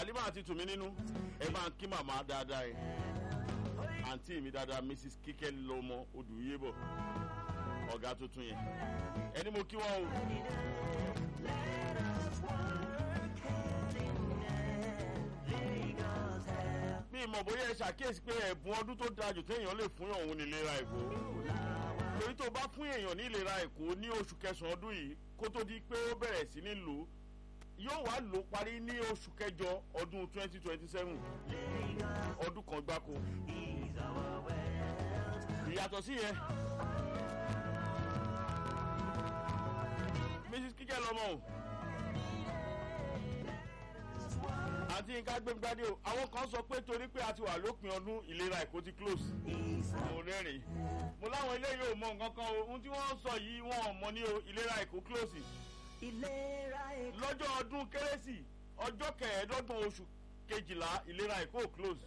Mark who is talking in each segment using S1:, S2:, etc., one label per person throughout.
S1: Halima àti tùmí nínú ẹ máa ń kí màmá dáadáa ẹ àǹtí mi dáadáa Mrs. Kíkẹ́ lọ́mọ Odùyébọ̀ ọ̀gá tuntun yẹn ẹni mo kí wọ́n o. bí ìmọ̀ bóyá ẹ ṣàkíyèsí pé ẹ̀bùn ọdún tó dáa jù téèyàn lè fún òun ní ìlera Èkó torí tó bá fún èèyàn ní ìlera Èkó ní oṣù kẹsàn-án ọdún yìí kó tó di pé ó bẹ̀rẹ̀ sí ní lò yóò wá lò parí ní oṣù kẹjọ ọdún 2027 ọdún kan gbáko. ìyàtọ̀ sí yẹn Mrs. Kíkẹ́ lọ́mọ o àti nǹkan gbẹ̀ngbàdé o àwọn kan sọ pé torí pé a ti wà lópin ọdún ìlera Èkó ti close mo rẹ́rìn mo láwọn ilé yóò mọ nǹkan kan o ohun tí wọ́n sọ yìí wọ́n ò mọ ní o ìlera Èkó close lọ́jọ́ ọdún kérésì ọjọ́ kẹẹ̀ẹ́dọ́gbọ̀n oṣù kejìlá ìlera Èkó close.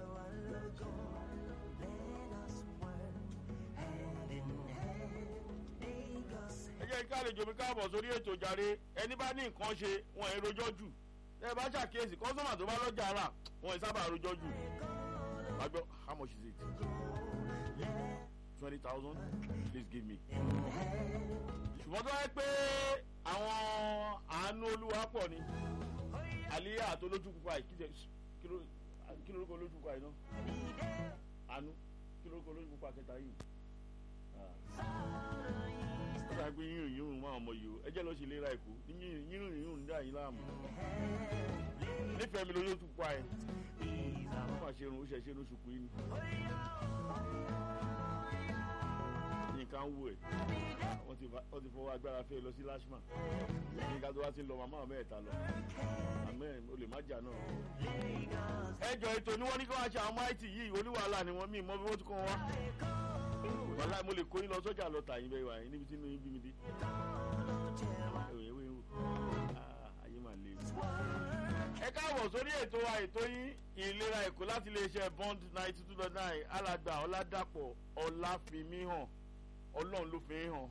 S1: ẹ jẹ́ ká àlejò mi káàbọ̀ sórí ètò jàre ẹni bá ní nǹkan ṣe wọn ẹ̀ rojọ́ jù ẹ bá ṣàkíyèsí kọ́sọ́mà tó bá lọ́jà ara wọn ẹ̀ sábà rojọ́ jù. àgbọ̀ how much is it? 20,000 please give me. ṣùgbọ́n tó wáyé pé àwọn àánú olúwa pọ̀ ni àlíyá àti olójú pupa yìí kí lórúkọ olójú pupa yìí náà àánú kí lórúkọ olójú pupa kẹta yìí ó dàbí pé yírùn yírùn máa mọ yìí o ẹ jẹ́ lọ́ọ́ ṣe ìlera Èkó yírùn yírùn ń dà yín láàmú nífẹ̀ẹ́ mi lójú pupa yẹn wọ́n máa ṣe irun ó ṣe ṣe lóṣù kú yín nǹkan wò ẹ̀ wọ́n ti fọwọ́ agbára fẹ́ lọ sí lashma nígbà tó wá ti lọ màmá mẹ́ẹ̀ta lọ àmẹ́rin o lè má jà náà. ẹjọ́ ètò ni wọ́n ní kí wọ́n ṣe àwọn máìtì yìí oníwàhálà ni wọ́n mí mọ́ bí wọ́n ti kọ́ wọn wá. wàhálà mo lè kó yín lọ sọ́jà lọ tà yín bẹ́ẹ̀ wà yín níbi tí inú yín bí mi dé. ayé mà le. ẹ káàbọ̀ sórí ètò wa ètò yín ìlera Èkó láti iléeṣẹ́ Bond 92.9 alàgbà Ọládàpọ̀ Ọláfimíhàn Ọlọ́run ló fi hàn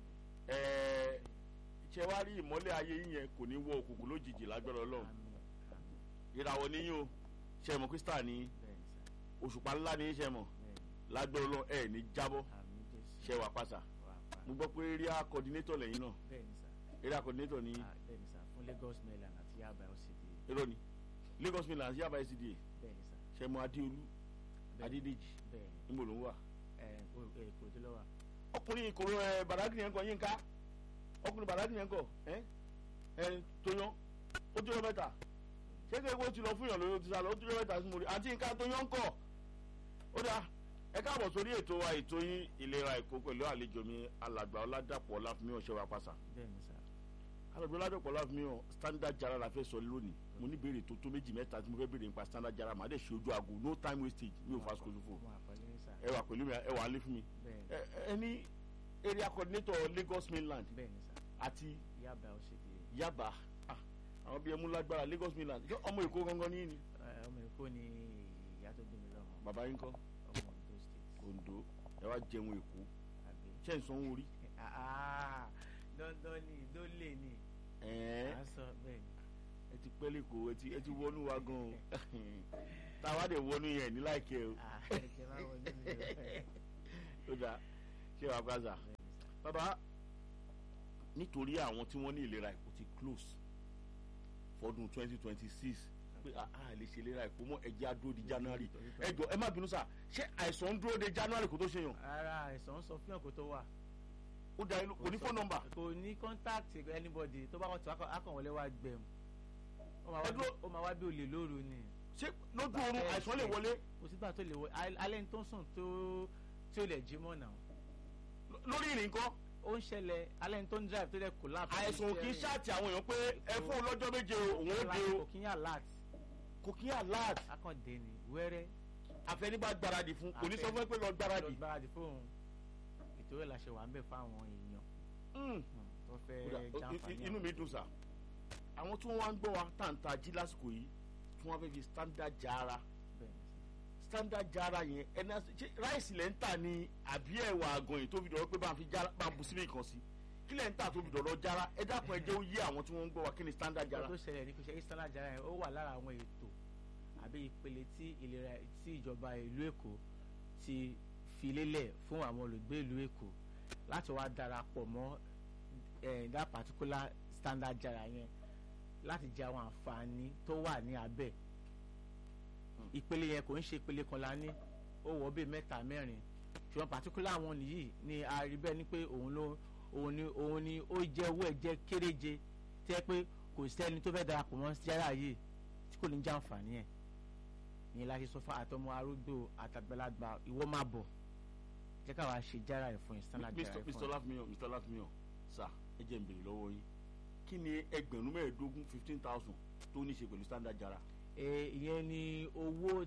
S1: ṣe wá rí ìmọ́lẹ̀ ayé yín yẹn kò ní wọ òkùnkùn lójijì lágbára Ọlọ́run ìràwọ̀ níyìn o ṣe mọ̀ Krista ní òṣùpá ńlá ní ṣe mọ̀ lágbára Ọlọ́run ẹ̀ ní jábọ́ ṣe wà pàṣà mo gbọ́ pé area coordinator lẹ́yìn náà area coordinator ní
S2: fún Lagos Mainland àti Yaba LCDA
S1: èrò ni Lagos Mainland àti Yaba LCDA ṣe mọ̀ Adéolú Adédèjì níbo ló ń wà
S2: Èkó tó lọ́wọ́
S1: ọkùnrin ìkòrò Badagry yẹn kọ yín ká ọkùnrin Badagry yẹn kọ Tóyán ó tó yọ mẹ́ta ṣé kí ewu ti lọ fún yàn lórí ti sá lọ ó tó yọ mẹ́ta sí mo rí àti nǹkan Tóyán kọ ó dáa ẹ káàbọ̀ sórí ètò wa ètò yín ìlera Èkó pẹ̀lú àlejò mi alàgbà Ọládàpọ̀ Ọláfimíhàn ṣẹwà pàṣà alàgbà Ọládàpọ̀ Ọláfimíhàn standard jara la fẹ́ sọ lónìí mo ní béèrè tó méjì mẹ́ta tí mo fẹ́ béèrè nípa standard jara màá dẹ̀ ṣe ojú aago no time wastage mi ò fa sukùsùfò ẹ wà pẹ̀lú mi ẹ wà á lé fún mi ẹni area coordinator Lagos Mainland àti Yaba àwọn bíi ẹmú lágbára Lagos Mainland ọmọ Èkó gangan ní ni.
S2: ọmọ Èkó ni ìyá tó bí mi lọ́mọ.
S1: bàbá yín kọ́
S2: ọmọ Ondo State.
S1: Ondo ẹ wá jẹun Èkó ṣé ń sanwó orí.
S2: dandan ni ìdólè ni. à ń sọ bẹ́ẹ̀ ni.
S1: ẹ ti pẹ́ lẹ́kọ̀ọ́ ẹ ti wọnú wa gan-an táwa dẹ̀ wọnú yẹn ní láìkẹ́ o.
S2: ẹ̀jẹ̀ máa wọ nínú rẹ̀.
S1: ó dáa ṣé wàá gbàzà. bàbá nítorí àwọn tí wọ́n ní ìlera Èkó ti close fọdún 2026 pé a lè ṣe ìlera Èkó mọ́ ẹ̀jẹ̀ á dúró di January ẹjọ ẹ má bínú sà ṣé àìsàn ń dúró de January kó tó ṣe yàn.
S2: ara àìsàn ń sọ fún yàn kó tó wà.
S1: ó dá kò ní phone number.
S2: kò ní contact anybody tó bá wọ́n ti akọ̀wọlé wa gbẹ̀mù ó máa wá bí olè lóru ni.
S1: ṣé lójú oorun àìsàn lè wọlé.
S2: kò sígbà tó lè wọlé alẹ́ ní tó ń sùn tí ó lè jí mọ́ náà.
S1: lórí ìrìn kan.
S2: ó ń ṣẹlẹ̀ alẹ́ ní tó ń drive tó lè collapse.
S1: àìsàn kì í ṣáàtì àwọn èèyàn pé ẹ fún un lọ́jọ́ méje òun ó de o.
S2: kò kí ń alert.
S1: kò kí ń alert.
S2: akọ̀dé ni wẹ́rẹ́.
S1: àfẹnigbà gbáradì fún kò ní sọ fún ẹ pé lọ gbáradì.
S2: lọ gbáradì fún òun ìtòwé la ṣe wà ń bẹ̀ fáwọn èèyàn. tó fẹ́ jàǹfààní.
S1: inú mi dùn sà àwọn tí wọ́n wá ń gbọ́ wa tàǹtà jí lásìkò yìí tí wọ́n fẹ́ fi standard jara standard jara yẹn ẹni ṣe ráìsì lẹ́ ń tà ní àbí ẹ̀wà àgàn yìí tó fi dọ̀rọ̀ pé bá ń bu síbí kan sí kílẹ̀ ń tà tóbi dọ̀rọ̀ jara ẹ dákun ẹ jẹ́ ó yé àwọn tí wọ́n ń gbọ́ wa kí ni standard jara.
S2: tó ṣẹlẹ̀ ní kò ṣe standard jara yẹn ó wà lára àwọn ètò àbí ìpele tí ìjọba ìlú Èkó ti fi lélẹ̀ fún àwọn olùgbé ìlú Èkó láti wá darapọ̀ mọ́ that particular standard jara yẹn láti jẹ àwọn àǹfààní tó wà ní abẹ́ ìpele yẹn kò ń ṣe ìpele kan la ní ó wọ́ bíi 3 4 ṣùgbọ́n particular àwọn nìyí ni a rí bẹ́ẹ̀ ni pé òun ni ó jẹ́ owó ẹ̀jẹ̀ kéréje tẹ́ pé kò sẹ́ni tó fẹ́ darapọ̀ mọ́ jara yìí tí kò ní jẹ àǹfààní ẹ̀ ìyẹn la ṣe sọ fún àtọmọ arúgbó àtàgbàlagbà ìwọ máa bọ̀ jẹ́ ká wàá ṣe jara ẹ̀ fún standard jara ẹ̀ fún
S1: Mr. Lafmiyan sir ẹ jẹ́ n béèrè lọ́wọ́ yín kí ni ẹgbẹ̀rún 15,000 tó ní ṣe pẹ̀lú standard jara.
S2: ìyẹn ni owó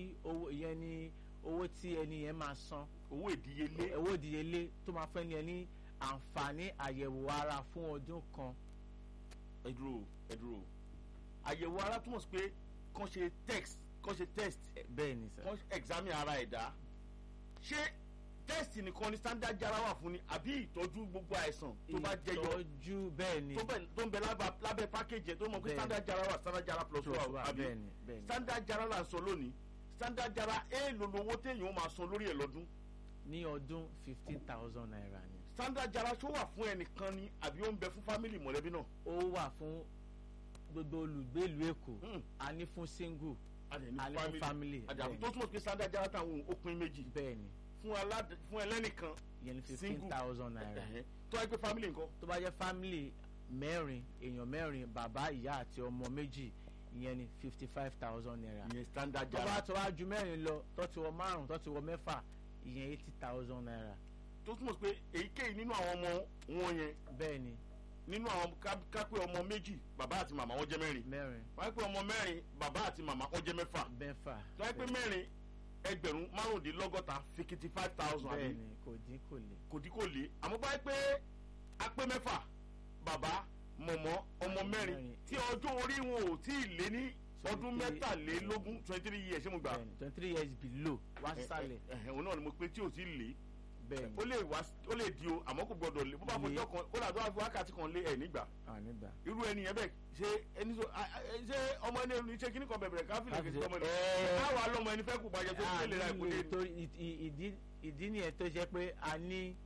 S2: tí ẹni yẹn máa san.
S1: owó ìdíyelé
S2: tó máa fẹ́ ni ẹni àǹfààní àyẹ̀wò ara fún ọdún kan.
S1: ẹ dúró àyẹ̀wò ara túmọ̀ sí pé kàn ṣe test.
S2: bẹ́ẹ̀ ni sir.
S1: kàn examine ara ẹ̀dá ṣé test nìkan ni standard jara wà fún ni àbí ìtọ́jú gbogbo àìsàn tó bá jẹyọ
S2: ìtọ́jú bẹ́ẹ̀ ni
S1: tó ń bẹ lábẹ́ package tó mọ̀ pé standard jara wà standard jara plus wà àbí standard jara là ń sọ lónìí standard jara èèlò lówó téèyàn ó máa san lórí ẹ̀ lọ́dún.
S2: ní ọdún 15,000 naira ni.
S1: standard jara ṣó wà fún ẹnìkan ni àbí ó ń bẹ fún family mọ̀lẹ́bí náà.
S2: ó wà fún gbogbo olùgbé ìlú Èkó a ní fún single a ní fún family.
S1: àdàbò tó túmọ̀ sí pé standard jara táwọn ó pín méjì.
S2: bẹ́ẹ̀ ni
S1: fún ẹlẹ́nìkan
S2: yẹn 15,000 naira.
S1: tó bá jẹ́ family nǹkan.
S2: tó bá jẹ́ family èèyàn mẹ́rin bàbá ìyá àti ọmọ méjì ìyẹn ni 55,000 naira.
S1: ìyẹn standard jara.
S2: tó bá ju mẹ́rin lọ tó ti wọ 5 tó ti wọ 6 ìyẹn 80,000 naira.
S1: tó túmọ̀ sí pé èyíkéyìí nínú àwọn ọmọ wọn yẹn.
S2: bẹ́ẹ̀ ni.
S1: nínú àwọn kápẹ́ ọmọ méjì bàbá àti màmá wọn jẹ́ mẹ́rin. wọ́n á pẹ́ ọmọ mẹ́rin bàbá àti màmá wọn jẹ́ mẹ́fà. tó á pẹ́ mẹ́rin ẹgbẹ̀rún 55,000 àbí.
S2: bẹ́ẹ̀ni kò dín kò lé.
S1: àmọ́ báyìí pé a pé mẹ́fà bàbá mọ̀mọ́ ọmọ mẹ́rin tí ọjọ́ orí wọn ò tí ì lé ní ọdún 23 23 years ṣé mo gbà.
S2: 23 years below wá sálẹ̀.
S1: òun náà ni mo pé tí ò tí ì lé.
S2: bẹ́ẹ̀ni
S1: ó lè di o àmọ́ kò gbọdọ̀ lé bó bá fọjọ́ kan ó làdó àfi wákàtí kan lé ẹ̀ nígbà. irú ẹni yẹn bẹ́ẹ̀ ṣé ọmọ ẹni ṣe kíní kan bẹ̀rẹ̀ káfíńlẹ̀ kìí ṣe ọmọ ẹni káwa lọmọ ẹni fẹ́ kú bàjẹ́ tó ṣe lè ra ìkúlé ni.
S2: ìdí nìyẹn tó jẹ́ pé a ní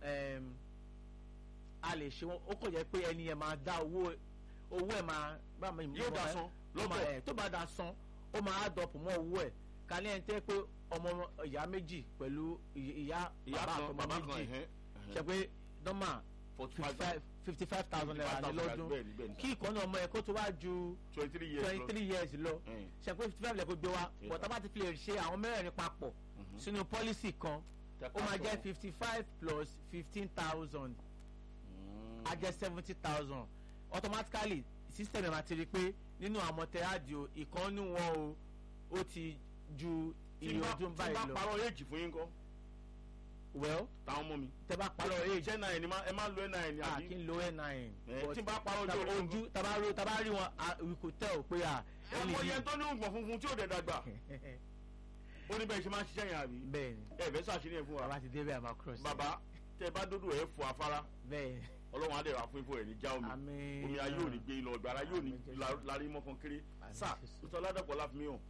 S2: a lè ṣe wọn ó kò jẹ́ pé ẹni yẹn máa dá owó ẹ̀ máa
S1: yóò dá san lọ́tọ̀
S2: tó bá dá san ó máa dọ̀pọ̀ mọ́ owó ẹ̀ kálí ẹni tẹ́ pé ọmọ ìyá méjì pẹ̀lú ìyá bàbá àtọmọ méjì ṣe pé nọ́mà 55,000 naira ní lọ́dún kí ìkànnì ọmọ ẹ̀ kó tó wá ju 23 years lọ ṣe pé 55 lẹ́kọ̀ọ́ gbé wa bọ̀tá bá ti fi lè ṣe àwọn mẹ́rẹ̀ẹ̀rin papọ̀ sínú pọ́lísì kan ó máa jẹ́ 55 plus 15,000 á jẹ́ 70,000 automatically system ẹ̀ máa ti rí pé nínú àwọn tẹ́ráàdìo ìkànnì wọn ó ti ju iye ọdún báyìí lọ.
S1: tí bá parọ́ éèjì fún yín kọ́.
S2: well
S1: táwọn ọmọ mi.
S2: tẹ bá parọ́ éèjì.
S1: ṣé ẹ máa lo nin ni àbí.
S2: kí n lo nin.
S1: tí bá parọ́
S2: ojú taba rí wọn we could tell pé
S1: ọmọ yẹn tó ní ògbọ̀n funfun tí ò dẹ̀ dàgbà. ó ní bẹ́ẹ̀ ṣe máa ń ṣiṣẹ́ yẹn àbí.
S2: bẹ́ẹ̀ni.
S1: ẹ bẹ́ẹ̀ sàṣírí ẹ̀ fún wa.
S2: bàbá ti dé bẹ́ẹ̀ máa cross.
S1: bàbá tẹ bá dúdú ẹ̀ fọ afárá.
S2: bẹ́ẹ̀.
S1: ọlọ́run á dẹ̀ ra fún ifo ẹ̀ ní já omi.
S2: àmín.
S1: omi ayé ò ní gbé lọ ìgbàrá yóò ní larí mọ́kàn kéré. sá Mr. Ládàpọ̀ Láfímíyàn.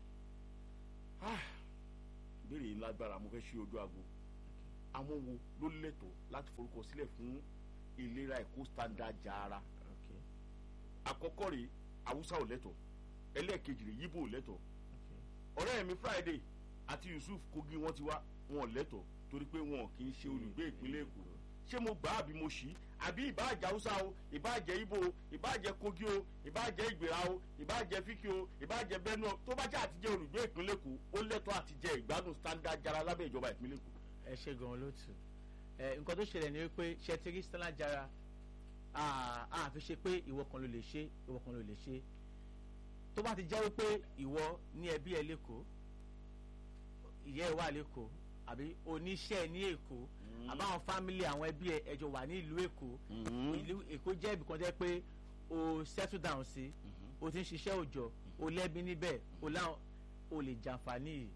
S1: ìbéèrè yìí lágbára mo fẹ́ ṣí ojú aago. àwọn wo ló lẹ́tọ̀ọ́ láti forúkọ sílẹ̀ fún ìlera Èkó standard jara. àkọ́kọ́ rèé Haúsá ò lẹ́tọ̀ọ́ ẹlẹ́ẹ̀kejì rèé Yíbò ò lẹ́tọ̀ọ́ ọ̀rẹ́ mi Friday àti Yusuf Kogi wọ́n ti wá wọn ò lẹ́tọ̀ọ́ torí pé wọn kì í ṣe olùgbé ìpínlẹ̀ Èkó ṣé mo gbà àbí mo ṣí àbí ìbáàjẹ́ Haúsá o ìbáàjẹ́ Ìgbò o ìbáàjẹ́ Kogi o ìbáàjẹ́ Ìgbìrà o ìbáàjẹ́ Fíkì o ìbáàjẹ́ Benue o tó bá jẹ́ àtijẹ́ olùgbé ìpínlẹ̀ Èkó ó lẹ́tọ̀ọ́ àtijẹ́ ìgbádùn standard jara lábẹ́ ìjọba ìpínlẹ̀ Èkó.
S2: ẹ ṣe gan-an lótú nǹkan tó ṣẹlẹ̀ ni wípé ṣẹtiri standard jara a fi ṣe pé ìwọ kan ló lè ṣe ìwọ kan ló lè ṣe tó bá ti jẹ́ wípé ìwọ ní ẹbí ẹ lẹ́kọ̀ọ́ ìyá ẹ wà lẹ́kọ̀ọ́ àbí oníṣẹ́ ní Èkó àbáwọn fámìlì àwọn ẹbí ẹ ẹjọ wà ní ìlú Èkó ìlú Èkó jẹ́ ibì kan jẹ́ pé o settle down sí o ti ń ṣiṣẹ́ òòjọ́ o lẹ́bí níbẹ̀ o láwọn o lè jàǹfààní yìí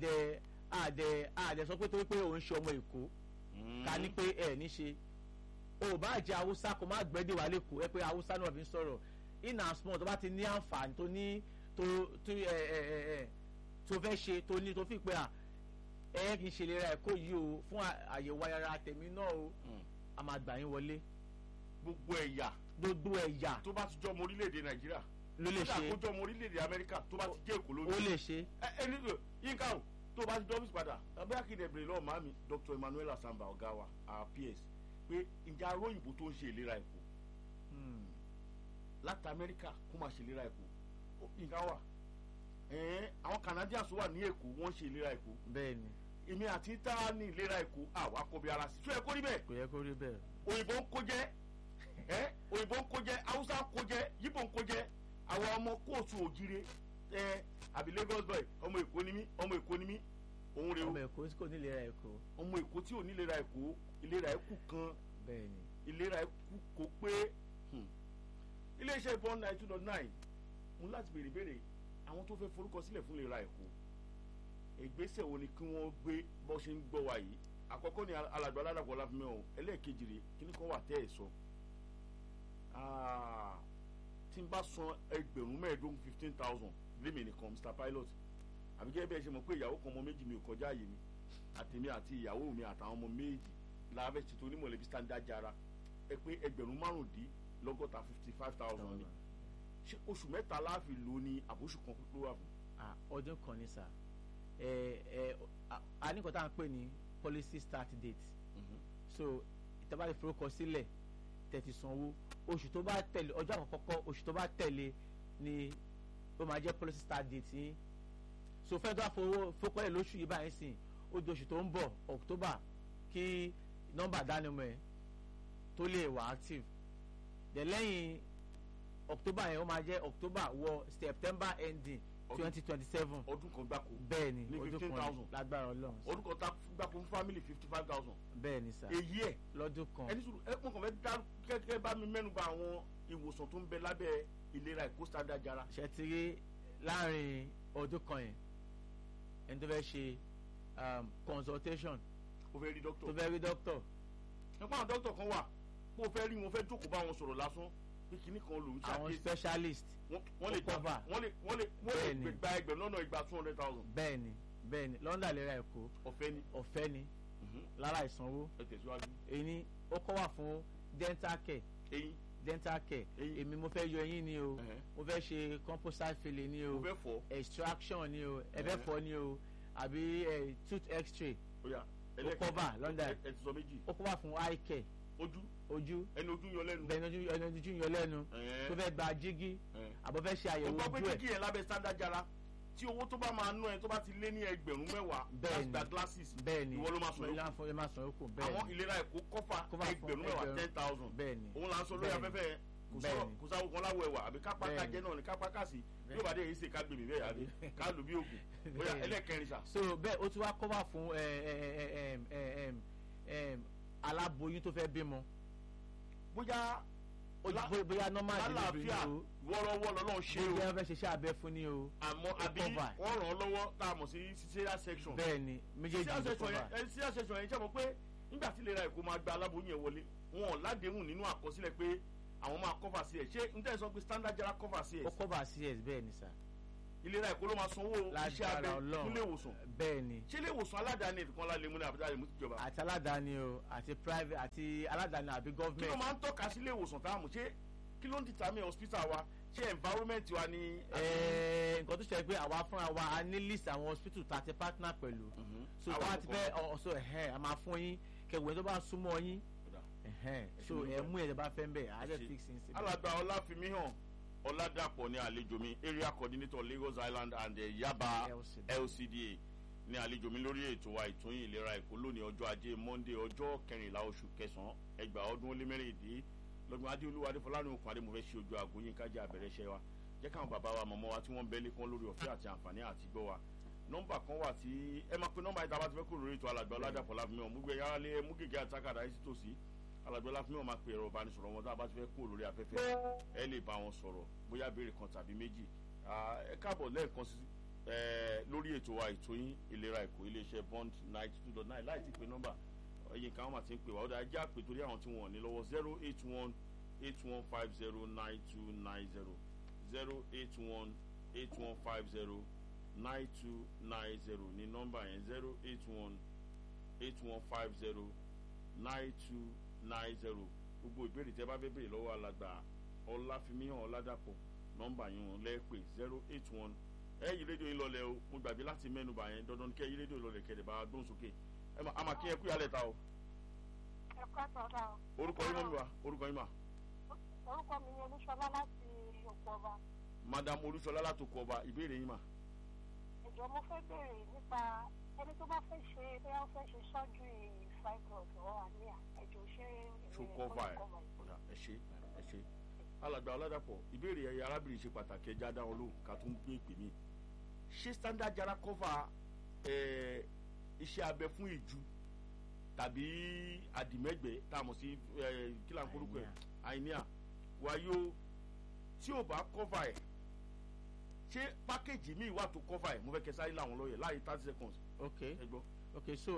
S2: àdẹ sọ pé torí pé o ń ṣe ọmọ Èkó ká ní pé ẹ ní ṣe o bá jẹ́ haúsá kó má gbẹ́dẹ̀ wá lẹ́kọ̀ọ́ ẹ pé haúsá náà fi ń sọ̀rọ̀ in as small tó bá ti ní àǹfààní tó ní tó fẹ́ ṣe tó ní tó fi pé kì í ṣe ìlera ẹ̀kọ́ yìí o fún àyẹ̀wò ara tèmi náà o a máa gbà yín wọlé.
S1: gbogbo ẹ̀yà tó bá ti jọ ọmọ orílẹ̀-èdè nàìjíríà
S2: ló lè ṣe,
S1: kó jọ ọmọ orílẹ̀-èdè amẹ́ríkà tó bá ti jẹ́ èkó lójú
S2: ó lè ṣe.
S1: ẹni yínká o tó bá ti dọ́bìsì padà abẹ́ akéde ìbèrè lọ́wọ́ màmí Dr. Emmanuel Asamba ọ̀gá wa PS pé ǹjẹ́ aróyìnbó tó ń ṣe ìlera ẹ̀kọ́ láti amẹ́ríkà kó máa ṣe ìlera ẹ̀kọ́ nǹkan wà àwọn Canadians wà ní èkó wọ́n ṣe ìlera ẹ̀kọ́.
S2: bẹ́ẹ̀ni
S1: èmi àti tá a ní ìlera ẹ̀kọ́ àwa kò bí ara sí tó yẹ kó rí bẹ́ẹ̀.
S2: kò yẹ kó rí bẹ́ẹ̀.
S1: òyìnbó ń kó jẹ́ òyìnbó ń kó jẹ́ haúsá ń kó jẹ́ yíbò ń kó jẹ́ àwọn ọmọ kóòtù òjire àbí Lagos boy ọmọ èkó ni mí òun rè o.
S2: ọmọ èkó tí kò ní ìlera ẹ̀kọ́.
S1: ọmọ èkó tí ò ní ìlera ẹ̀kọ́ ìlera ẹ̀kú kan.
S2: bẹ́ẹ̀ni
S1: ìlera ẹ̀kú kò pé iléeṣẹ́ bond 92.9 mú láti béèrè àwọn tó fẹ́ forúkọ sílẹ̀ fún ìlera ẹ̀kọ́ ìgbésẹ̀ wo ni kí wọ́n gbé bọ́ ṣe ń gbọ́ wa yìí. àkọ́kọ́ ni alàgbà aládàpọ̀ láfimẹ́ o ẹlẹ́ẹ̀kejì rè kíní kan wà tẹ́ ẹ̀ sọ tí n bá san ẹgbẹ̀rún mẹ́ẹ̀ẹ́dógún 15,000 lémi nìkan Mr. Pilot àbí gẹ́gẹ́ bí ẹ ṣe mọ̀ pé ìyàwó kan ọmọ méjì mi ò kọjá àyè mi àtèmi àti ìyàwó mi àtàwọn ọmọ méjì láàbẹ̀ ṣètò onímọ̀lẹ́bí standard jara ẹ pé ẹgbẹ̀rún márùndínlọ́gọ́ta 55,000 ni ṣé oṣù mẹ́ta láàfin lò ní àbóṣù kan ló wà fún.
S2: ọdún kan ní sà a ní nǹkan tá à ń pè ní policy start date so ìtẹ́bá lè forúkọ sílẹ̀ tẹ̀tí sanwó oṣù tó bá tẹ̀lé ọjọ́ àkọ́kọ́ oṣù tó bá tẹ̀lé ni ó máa jẹ́ policy start date yín so fẹ́ẹ́ tó bá fowópẹ́lẹ̀ lóṣù yìí báyìí sìn ó di oṣù tó ń bọ̀ October kí nọ́mbà dánimọ̀ ẹ̀ tó lè wà active then lẹ́yìn October yẹn ó máa jẹ́ October wọ September ending 2027.
S1: ọdún kan gbáko.
S2: bẹ́ẹ̀ni
S1: ní
S2: ọdún
S1: 15,000
S2: kan lágbára Ọlọ́run.
S1: ọdún kan gbáko fún family 55,000.
S2: bẹ́ẹ̀ni sà.
S1: èyí ẹ̀
S2: lọ́dún kan.
S1: ẹni sùn ẹ mọ̀ kàn fẹ́ dá kẹ́kẹ́ bá mi mẹ́nu bà àwọn ìwòsàn tó ń bẹ lábẹ́ ìlera ẹ̀kọ́ standard jara.
S2: ṣe ti rí láàrin ọdún kan yẹn ẹni tó fẹ́ ṣe consultation.
S1: o fẹ́ rí doctor.
S2: tó fẹ́ rí doctor.
S1: nípa àwọn doctor kan wà kó o fẹ́ rí wọn fẹ́ jókòó bá wọn sọ̀rọ̀ lásán pé kinní kan lòún ṣàkíyèsí.
S2: àwọn specialist.
S1: wọ́n lè gba ẹgbẹ̀rún lọ́nà igba 200,000.
S2: bẹ́ẹ̀ni London ìlera ẹ̀kọ́ ọ̀fẹ́ ni lára ìsanwó.
S1: ẹ tẹ̀síwájú.
S2: èyí ó kọ́ wà fún dental care. dental care èmi mo fẹ́ yọ eyín ni o mo fẹ́ ṣe composite filling ni o extraction ni o ẹ̀fẹ́ fọ́ ni o àbí tooth x-ray ó kọ́ bà London ó kọ́ wà fún eye care. ojú
S1: ẹni ojú yan lẹ́nu.
S2: bẹ́ẹ̀ni ẹni ojú yan lẹ́nu tó fẹ́ gba jígí àbọ̀ fẹ́ ṣe àyẹ̀wò ojú ẹ̀.
S1: o gbọ́ pé jígí yẹn lábẹ́ standard jara tí owó tó bá máa ná ẹ tó bá ti lé ní ẹgbẹ̀rún mẹ́wàá gba glasses ìwọ ló máa sọ
S2: yòókù.
S1: àwọn ìlera ẹ̀kọ́ kọ́fà ẹgbẹ̀rún mẹ́wàá 10,000 òun là ń sọ lórí afẹ́fẹ́ kò sáwọ́ kan láwọ̀ ẹ̀wà àbí kápá kájẹ́ náà ni kápá kásì yóò bá dé èyí ṣe ká gbèmí bẹ́ẹ̀ àbí ká lù bí ògùn bóyá ẹlẹ́kẹrin sà.
S2: so bẹ́ẹ̀ ó ti wá kọ́fà fún aláboyún tó fẹ́ bímọ bóyá normal delivery
S1: lálàáfíà wọ́ọ́rọ́wọ́ lọ́lọ́run ṣe o
S2: bóyá wọ́n fẹ́ ṣiṣẹ́ abẹ fún ni o
S1: àmọ́ àbí wọ́n ràn án lọ́wọ́ tá a mọ̀ sí cesarean section.
S2: bẹ́ẹ̀ni méjèèjì ló cover.
S1: cesarean section yẹn ṣe mọ̀ pé nígbà tí ìlera ẹ̀kọ́ máa gba aláboyún yẹn wọlé wọn ò ládéhùn nínú àkọsílẹ̀ pé àwọn máa cover CS ṣé n tẹ́ sọ pé standard jara cover CS.
S2: ó cover CS bẹ́ẹ̀ ni sà.
S1: ìlera ẹ̀kọ́ ló máa sanwó iṣẹ́ abẹ nílé ìwòsàn.
S2: bẹ́ẹ̀ni.
S1: ṣé ilé ìwòsàn aládàáni nìkan lálẹ́ mú ní àbújá lè mú tìjọba.
S2: àti aládàáni o àti private àti aládàáni àbí government.
S1: kí ló máa ń tọ́ka sí ilé ìwòsàn tá a mú ṣé kí ló ń determine hospital wa ṣé environment wa ni.
S2: nǹkan tó ṣe pé àwa fúnra wa a ní list àwọn hospital tá a ti partner pẹ̀lú. so tí wọ́n ti fẹ́ ọ̀sọ̀ a máa fún yín kẹwẹ́ tó bá súnmọ́ yín so mú ẹ̀ tó bá fẹ́ ń bẹ̀ á jẹ́ fix in.
S1: alàgbà ọláfimíhàn ọládàpọ̀ ní àlejò mi area coordinator Lagos Island and Yaba LCDA ní àlejò mi lórí ètò wa ìtúnyìn ìlera èkó lónìí ọjọ́ ajé Monday ọjọ́ 14 oṣù kẹsàn-án ẹgbàá ọdún ó lé mẹ́rìndín lọ́gbọ̀n adéolúwa adéfọlárìn òkun adé mo fẹ́ ṣe ojú aago yín kájà àbẹ̀rẹ̀ iṣẹ́ wa jẹ́ káwọn bàbá wa mọ̀mọ́ wa tí wọ́n ń bẹ́lẹ̀ kán lórí ọ̀fẹ́ àti àǹfààní àti gbọ́ wa nọ́mbà kan wà tí ẹ máa pe nọ́mbà yìí tá a bá ti fẹ́ kúrò lórí ètò alàgbà ọládàpọ̀ láfihàn mú gbé yàrá lé mú gègé àtàkàdá yìí sí tòsí alàgbà láfihàn máa pe ẹ̀rọ ìbánisọ̀rọ̀ wọn tá a bá ti fẹ́ kúrò lórí afẹ́fẹ́ ẹ lè bá wọn sọ̀rọ̀ bóyá béèrè kan tàbí méjì ẹ káàbọ̀ lẹ́ẹ̀kan sí lórí ètò wa ìtòyìn ìlera èkó iléeṣẹ́ bond 92.9 láì ti pe nọ́mbà ẹ̀yìn kan wọ́n ti ń pè wá ó dáa ẹjẹ́ àpè torí àwọn tí wọ́n ní lọ́wọ́ 08181509290 08181509290 ní nọ́mbà yẹn 08181509290 gbogbo ìbéèrè tẹ́ bá fẹ́ béèrè lọ́wọ́ alàgbà ọláfimíhàn ọládàpọ̀ nọ́mbà yẹn lẹ́ẹ̀pẹ̀ 081 ẹ̀yí rédíò yín lọlẹ̀ o mo gbàgbé láti mẹ́nuba yẹn dandan kẹ́ ẹ̀yí rédíò lọlẹ̀ kẹ́lẹ̀ bá gbóhùn sókè a máa kí ẹ kú yálẹ̀ ta o.
S3: ẹ kú àtọ̀dá o.
S1: orúkọ yín mọ́ mi wá orúkọ yín mà.
S3: orúkọ mi ni olúṣọlá láti òkú ọba.
S1: madam olúṣọlá láti òkú ọba ìbéèrè yín mà.
S3: ẹ̀jọ̀ mo fẹ́ béèrè nípa ẹni tó bá fẹ́ ṣe bóyá ó fẹ́ ṣe surgery fibroid or hernia ẹ̀jọ̀ ṣé
S1: ṣokọ́fà ẹ̀ ẹ ṣe alàgbà ọládàpọ̀ ìbéèrè ẹ̀yẹ arábìnrin ṣe pàtàkì ẹja dáhùn lóhùn ká tún gbé ìpè mí ṣé standard jara cover iṣẹ́ abẹ fún ìju tàbí àdìmẹ́gbẹ́ tá a mọ̀ sí kílà ń korúkọ ẹ̀ àìníà wáyó tí ò bá cover ẹ̀ ṣé pákéjì míì wà tó cover ẹ̀ mo fẹ́ kẹ́ sáré láwọn lọ́yẹ̀ láàyè 30 seconds.
S2: ok so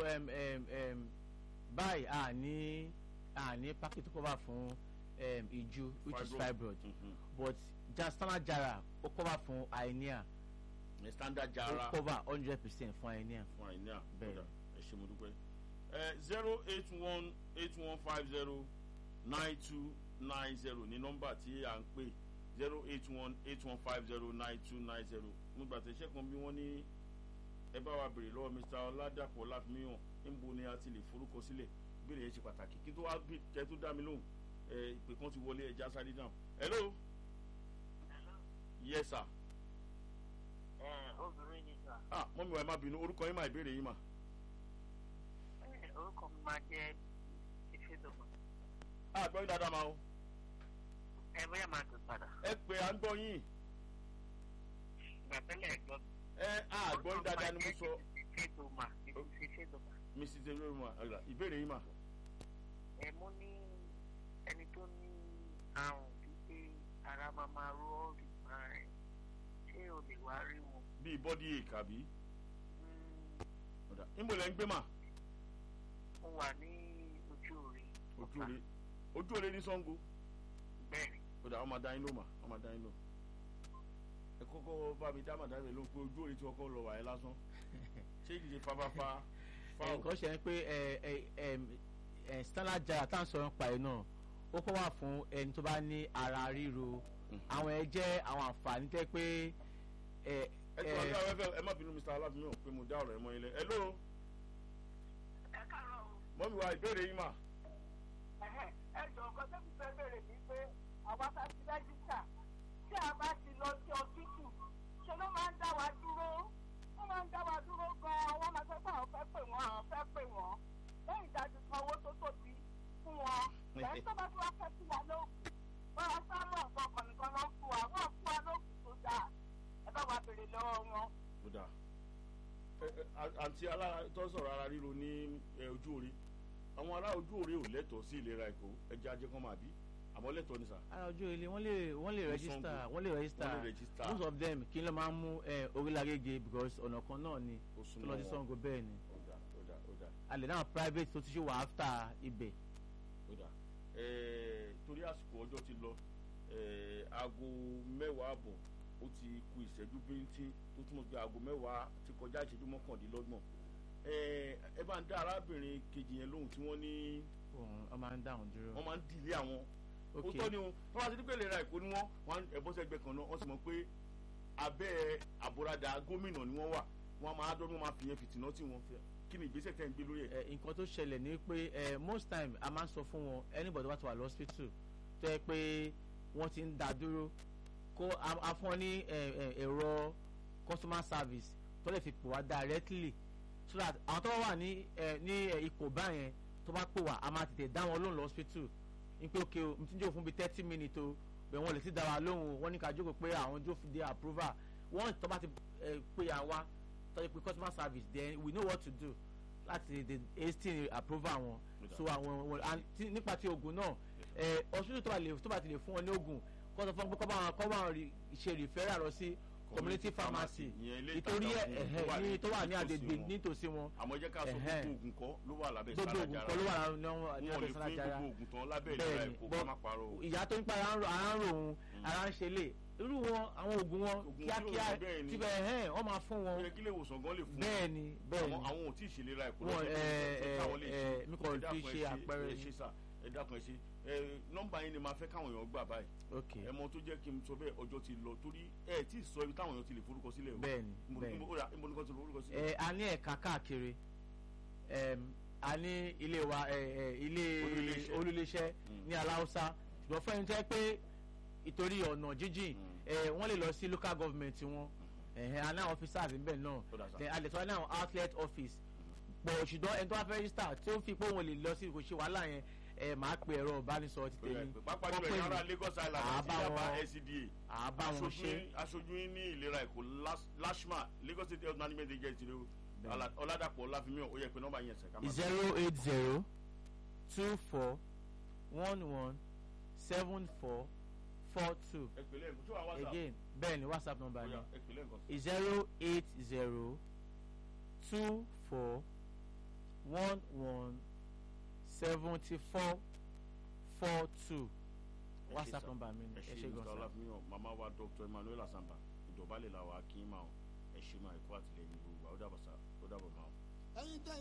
S2: báyìí a ní package tó cover fún ìju which is fibroid but standard jara ó cover fún hernia
S1: standard jara
S2: ó cover 100% fún hernia.
S1: bẹ́ẹ̀ ẹ ṣé mo dúpẹ́ 08181509290 ní nọ́mbà tí à ń pè 08181509290 mo gbà tẹ̀sẹ̀ kan bí wọ́n ní ẹ bá wa béèrè lọ́wọ́ Mr. ọládàpọ̀ láfimíhàn níbo ni a ti lè forúkọ sílẹ̀ ìbéèrè yẹn ṣe pàtàkì kí tó wá bí kẹ́ tó dá mi lóhùn ìpè kan ti wọlé ẹja sáré dáhùn. hello. yes sir.
S4: obìnrin ni sà.
S1: mọ́mí wa ẹ má bínú orúkọ yín mà ìbéèrè yín mà.
S4: orúkọ mi máa jẹ́ ìfẹ́dọ̀mọ́.
S1: gbọ́ yín dáadáa máa o.
S4: bóyá máa tó padà.
S1: ẹ pé à ń gbọ́ yín.
S4: ìgbà tẹ́lẹ̀ ẹ gbọ́.
S1: gbọ́ yín dáadáa ni mo sọ.
S4: ìfẹ́dọ̀mọ́.
S1: mrs eweruma ìbéèrè yín mà.
S4: mo ní ẹni tó ní àrùn wípé ara máa ró all the time ṣé o lè wá rí wọn.
S1: bíi body ache àbí. níbo lẹ ń gbé mà.
S4: mo wà ní ojú òre
S1: ní Ṣàngó.
S4: bẹ́ẹ̀ni.
S1: ọmọ adáyín ló mà ọmọ adáyín ló. ẹ kọ́kọ́ bá mi dá màdáyín ló ń pé ojú òre tí wọ́n kọ́ lọ wà ẹ́ lásán ṣé kìí ṣe fáfáfá.
S2: nǹkan ṣe ni pé standard jara tá à ń sọ̀rọ̀ pa ẹ̀ náà ó kọ́ wà fún ẹni tó bá ní ara ríro àwọn ẹ jẹ́ àwọn àǹfààní tẹ́ pé.
S1: ẹ tí wọ́n ní àwọn ẹgbẹ́ ẹ má bínú Mr. aláfíà pé mo dá ọ̀rọ̀ ẹ mọ́ ilé. hello.
S3: ẹ káàárọ̀ o.
S1: mọ́mí wa ìbéèrè yín mà.
S3: ẹ jọ ọkọ tẹ́bí fẹ́ bèrè ní pé àwa ká ti rẹ́jísítà tí a bá ti lọ sí ọsítù ṣe ló máa ń dá wa dúró gan-an wọ́n máa fẹ́ pé àwọn fẹ́ pè wọ́n lẹ́yìn ìdájú kan owó tó tóbi fún wọn lẹ́yìn tó bá tún wá fẹ́ sí wa lóògùn wọ́n wá sáà mọ̀ nǹkan kan nìkan ló ń fún wa wọ́n fún wa lóògùn tó dáa ẹ bá wa béèrè lọ́wọ́ wọn.
S1: ó dáa àǹtí alára tó sọ̀rọ̀ ara ríro ní ojú orí àwọn ará ojú orí ò lẹ́tọ̀ọ́ sí ìlera ẹ̀kọ́ ẹja ajé kan máa bí àmọ́ lẹ́tọ̀ọ́ ni sà.
S2: ara ojú orí wọ́n lè register most of them kí ló máa ń mú Orílẹ̀-Agége because ọ̀nà kan náà ni tó lọ sí Ṣàngó bẹ́ẹ̀ ni a lè náà private tó ti ṣe wà after ibẹ̀.
S1: torí àsìkò ọjọ́ ti lọ aago 10:00 ó ti kù ìṣẹ́jú bíntín tó túmọ̀ sí aago 10 ti kọjá ìṣẹ́jú 29 ẹ bá ń dá arábìnrin kejì yẹn lóhùn tí wọ́n ní.
S2: wọ́n máa ń dáhùn dúró.
S1: wọ́n máa ń dìlé àwọn. ó tọ́ ni o wọ́n máa ti dípẹ́ ìlera Èkó ni wọ́n ẹ̀bọ́sẹ̀gbẹ́ kan náà wọ́n sì mọ̀ pé abẹ́ àbúradà gómìnà ni wọ́n wà wọ́n máa dọ́gbọ́n máa fi yẹn fìtínà tí wọ́n fẹ́ kí ni ìgbésẹ̀ tẹ́ ń gbé lórí ẹ̀.
S2: nǹkan tó ṣẹlẹ̀ ni pé most time a máa ń sọ fún wọn anybody wá ti wà lọ́sítítù tó yẹ pé wọ́n ti ń dá dúró kó a fún ọ ní ẹ̀rọ customer service tó lè fi pò wá directly so that àwọn tó wà ní ipò báyẹn tó bá pè wá a máa tètè dá wọn lóhùn lọ́sítítù ní pé okay o mo ti ń jókòó fún bíi 30 minutes o bẹ́ẹ̀ wọ́n lè ti dá wa lóhùn wọ́n ní ká jókòó pé àwọn jó fi dé approval wọ́n tó bá ti pè àwa tó yẹ pé customer service then we know what to do láti the hasty approval wọn so àwọn nípa ti oògùn náà hospital tó bá ti lè fún wọn ní oògùn kó sọ fún wọn pé kó bá wọn ṣe referral lọ sí community pharmacy ìtorí ní tó wà ní agbègbè nítòsí wọn.
S1: àmọ́ jẹ́ ká sọ gbogbo oògùn kọ́ ló wà lábẹ́
S2: gbogbo oògùn kọ́ ló wà ní abẹ́ sálájára.
S1: wọ́n lè fún gbogbo oògùn tán lábẹ́ ìlera ẹ̀kọ́ ká má parọ́.
S2: ìyá tó ń pa ara ń rò òun ara ń ṣe lè irú wọn àwọn oògùn wọn kíákíá tíbẹ̀ wọ́n máa fún wọn.
S1: ó yẹ kí ilé ìwòsàn gan lè fún wọn.
S2: bẹ́ẹ̀ni
S1: àwọn ò tí ì ṣèlera ẹ̀kọ́
S2: mi kò fi ṣe àpẹẹrẹ
S1: ẹ dákun ẹ ṣe nọ́mbà yín ni máa fẹ́ káwọn èèyàn gbà báyìí. ẹ mọ tó jẹ́ kí n sọ bẹ́ẹ̀ ọjọ́ ti lọ torí ẹ tí ì sọ ibi táwọn èèyàn ti lè forúkọ sílẹ̀ o.
S2: bẹ́ẹ̀ni
S1: ibo ni kò ti lè forúkọ sílẹ̀.
S2: a ní ẹ̀ka káàkiri a ní ilé wa ilé olúléeṣẹ́ ní aláùsá ṣùgbọ́n fún ẹni tẹ́ pé ìtorí ọ̀nà jíjìn wọ́n lè lọ sí local government wọn a ní àwọn officers níbẹ̀ náà a lè tọ́ ní àwọn outlet office pọ̀ ṣùgbọ́n ẹni tó wá fẹ́ register tí ó fi pé òun lè lọ sí kò ṣe wàhálà yẹn máa pe ẹ̀rọ ìbánisọ̀rọ̀ ti tèmi.
S1: pápá jùlọ ìyára Lagos Island àti yaba SCDA
S2: àbá wọn ṣe
S1: aṣojú ní ìlera Èkó LASHMA Lagos State Health Management Agency Ọládàpọ̀ Ọláfímíọ̀ ó yẹ pé nọ́mbà yẹn ṣe ká máa.
S2: 08024117442 again bẹ́ẹ̀ ni WhatsApp number ni 08024117442 WhatsApp number mi ni ẹ ṣe gan sa.
S1: mama wa Dr. Emmanuel Asamba ìdọ̀bálẹ̀ làwọn akínmá ẹ ṣe máa ẹ̀kọ́ àtìlẹ́yìn gbogbo àwọn ó dàbọ̀ máa.